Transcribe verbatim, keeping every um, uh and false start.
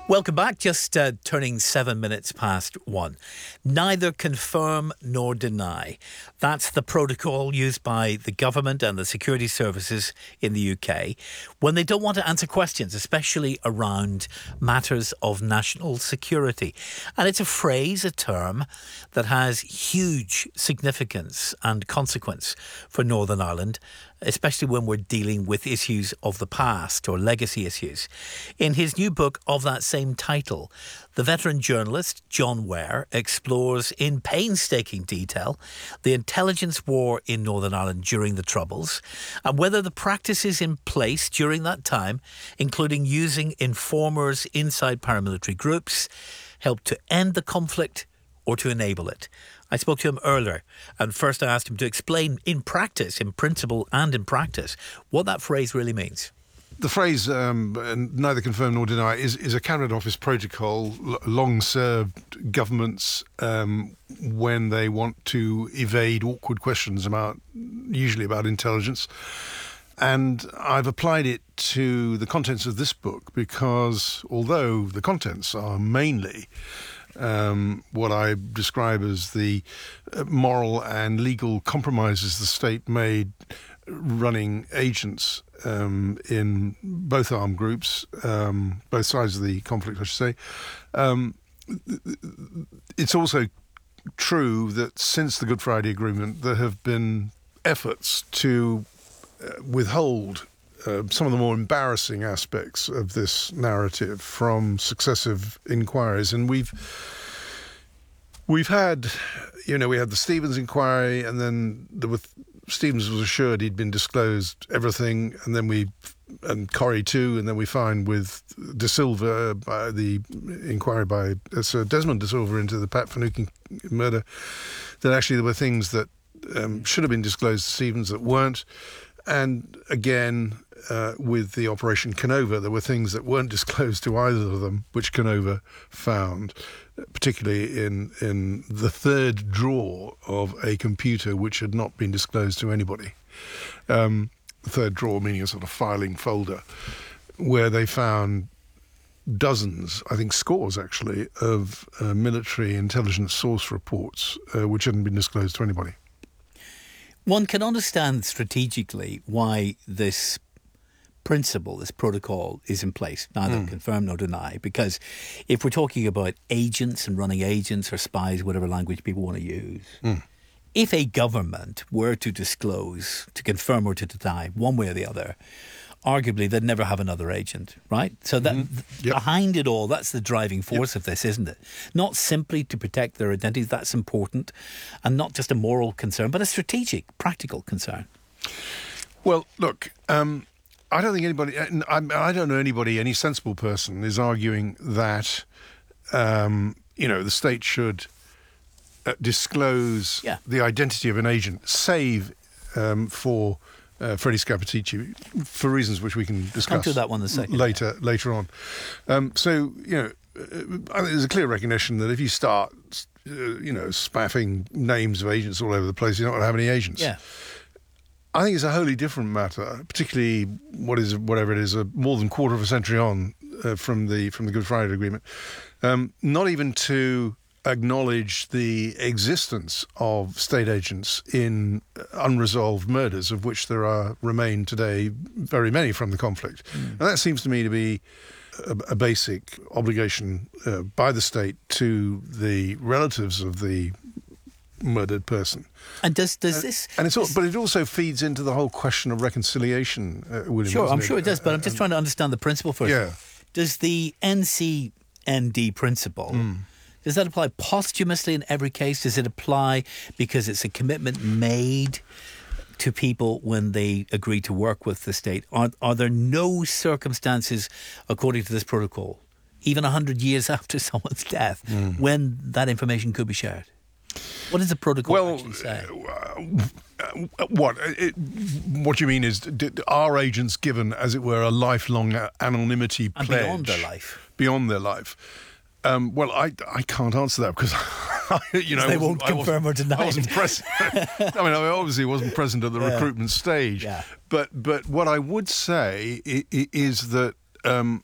Welcome back. Just uh, turning seven minutes past one. Neither confirm nor deny. That's the protocol used by the government and the security services in the U K when they don't want to answer questions, especially around matters of national security. And it's a phrase, a term that has huge significance and consequence for Northern Ireland, especially when we're dealing with issues of the past or legacy issues. In his new book of that same title, the veteran journalist John Ware explores in painstaking detail the intelligence war in Northern Ireland during the Troubles and whether the practices in place during that time, including using informers inside paramilitary groups, helped to end the conflict or to enable it. I spoke to him earlier, and first I asked him to explain in practice, in principle and in practice, what that phrase really means. The phrase, um, neither confirm nor deny, is, is a Cabinet Office protocol, l- long-served governments, um, when they want to evade awkward questions about, usually about intelligence. And I've applied it to the contents of this book because although the contents are mainly Um, what I describe as the moral and legal compromises the state made running agents um, in both armed groups, um, both sides of the conflict, I should say. Um, it's also true that since the Good Friday Agreement, there have been efforts to uh, withhold Uh, some of the more embarrassing aspects of this narrative from successive inquiries. And we've we've had, you know, we had the Stevens inquiry, and then there were, Stevens was assured he'd been disclosed everything, and then we, and Corrie too, and then we find with De Silva, by the inquiry by uh, Sir Desmond De Silva into the Pat Finucane murder, that actually there were things that um, should have been disclosed to Stevens that weren't. And again, uh, with the Operation Canova, there were things that weren't disclosed to either of them, which Canova found, particularly in, in the third drawer of a computer which had not been disclosed to anybody. Um, the third drawer meaning a sort of filing folder, where they found dozens, I think scores actually, of uh, military intelligence source reports uh, which hadn't been disclosed to anybody. One can understand strategically why this principle, this protocol is in place, neither mm. confirm nor deny, because if we're talking about agents and running agents or spies, whatever language people want to use, mm. if a government were to disclose, to confirm or to deny, one way or the other, arguably they'd never have another agent, right? So that mm-hmm. yep. behind it all, that's the driving force yep. of this, isn't it? Not simply to protect their identities, that's important, and not just a moral concern, but a strategic, practical concern. Well, look, um, I don't think anybody, I, I don't know anybody, any sensible person is arguing that, um, you know, the state should uh, disclose yeah. the identity of an agent, save um, for Uh, Freddie Scappaticci, for reasons which we can discuss Come to that one in a second, later. yeah. Later on, um, so you know, uh, I think there's a clear recognition that if you start, uh, you know, spaffing names of agents all over the place, you're not going to have any agents. Yeah. I think it's a wholly different matter, particularly what is whatever it is, a more than quarter of a century on uh, from the from the Good Friday Agreement. Um, not even to acknowledge the existence of state agents in unresolved murders, of which there are remain today very many from the conflict. Mm. And that seems to me to be a, a basic obligation uh, by the state to the relatives of the murdered person. And does does uh, this... And it's all, this but it also feeds into the whole question of reconciliation, uh, William. Sure, I'm it? sure it does, but I'm just trying to understand the principle first. Yeah. Does the N C N D principle... Mm. Does that apply posthumously in every case? Does it apply because it's a commitment made to people when they agree to work with the state? Are, are there no circumstances, according to this protocol, even one hundred years after someone's death, mm. when that information could be shared? What does the protocol well, actually say? Uh, what? It, what you mean is, did, are agents given, as it were, a lifelong anonymity and pledge? beyond their life. Beyond their life. Um, well, I, I can't answer that because, you know, they won't confirm or deny. I wasn't present. I mean, I obviously wasn't present at the yeah. recruitment stage. Yeah. But but what I would say is that um,